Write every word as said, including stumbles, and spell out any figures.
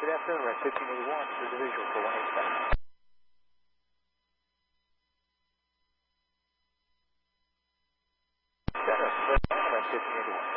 Good afternoon, we're at fifteen eighty-one, here's a visual for one eighty-seven. Center, fifteen eighty-one.